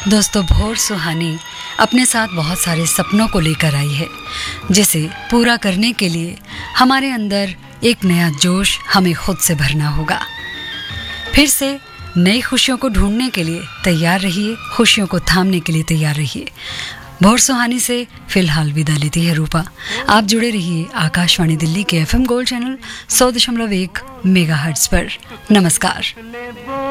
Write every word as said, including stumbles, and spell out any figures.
दोस्तों, भोर सुहानी अपने साथ बहुत सारे सपनों को लेकर आई है, जिसे पूरा करने के लिए हमारे अंदर एक नया जोश हमें खुद से भरना होगा। फिर से नई खुशियों को ढूंढने के लिए तैयार रहिए, खुशियों को थामने के लिए तैयार रहिए। भोर सुहानी से फिलहाल विदा लेती है रूपा। आप जुड़े रहिए आकाशवाणी दिल्ली के एफएम गोल्ड चैनल सौ दशमलव एक मेगाहर्ट्ज पर। नमस्कार।